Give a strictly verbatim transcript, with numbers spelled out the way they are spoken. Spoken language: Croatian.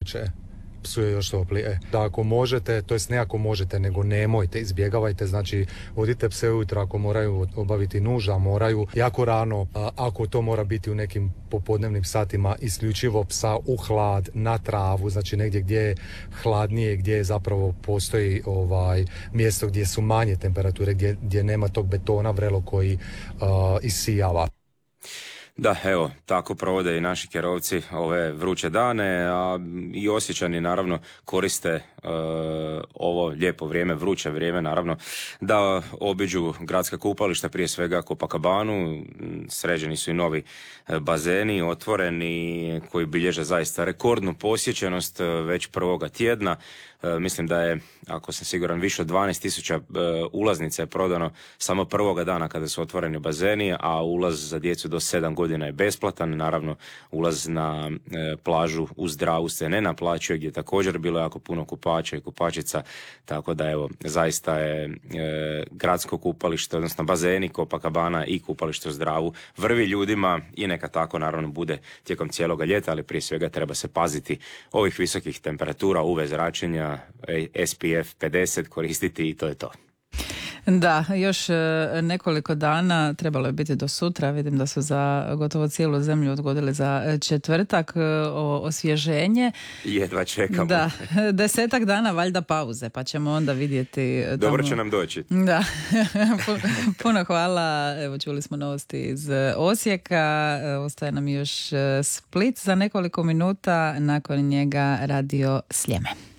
vruće, psu je još toplije. Da ako možete, to jest ne ako možete, nego nemojte, izbjegavajte, znači vodite pse ujutro ako moraju obaviti nuža, moraju jako rano, a, ako to mora biti u nekim popodnevnim satima, isključivo psa u hlad, na travu, znači negdje gdje je hladnije, gdje je zapravo postoji ovaj mjesto gdje su manje temperature, gdje, gdje nema tog betona vrelo koji uh, isijava. Da, evo, tako provode i naši kerovci ove vruće dane, a i Osječani naravno koriste e, ovo lijepo vrijeme, vruće vrijeme naravno, da obiđu gradska kupališta, prije svega Copacabanu. Sređeni su i novi bazeni, otvoreni, koji bilježe zaista rekordnu posjećenost već prvoga tjedna. E, mislim da je, ako sam siguran, više od dvanaest tisuća e, ulaznica je prodano samo prvoga dana kada su otvoreni bazeni, a ulaz za djecu do sedam godina je besplatan. Naravno, ulaz na e, plažu uz Dravu se ne naplaćuje, gdje je također bilo jako puno kupača i kupačica, tako da evo, zaista je e, gradsko kupalište, odnosno bazeni Copacabana i kupalište uz Dravu vrvi ljudima i neka tako naravno bude tijekom cijeloga ljeta, ali prije svega treba se paziti ovih visokih temperatura, U V zračenja, S P F pedeset koristiti i to je to. Da, još nekoliko dana, trebalo je biti do sutra, vidim da su za gotovo cijelu zemlju odgodili za četvrtak o, osvježenje. Jedva čekamo. Da, desetak dana valjda pauze, pa ćemo onda vidjeti. Tamo... Dobro će nam doći. Da, puno hvala. Evo, čuli smo novosti iz Osijeka, ostaje nam još Split za nekoliko minuta, nakon njega Radio Sljeme.